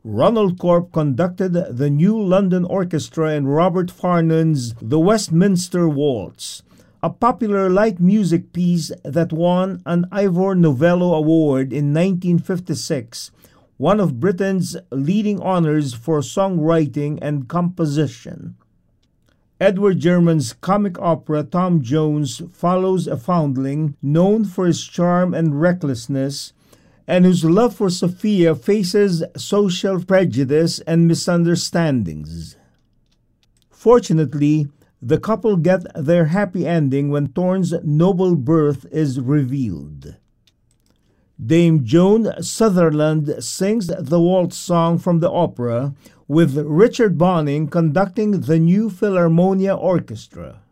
Ronald Corp conducted the New London Orchestra in Robert Farnon's The Westminster Waltz, a popular light music piece that won an Ivor Novello Award in 1956, one of Britain's leading honors for songwriting and composition. Edward German's comic opera Tom Jones follows a foundling known for his charm and recklessness, and whose love for Sophia faces social prejudice and misunderstandings. Fortunately, the couple get their happy ending when Thorne's noble birth is revealed. Dame Joan Sutherland sings the waltz song from the opera, with Richard Bonynge conducting the New Philharmonia Orchestra.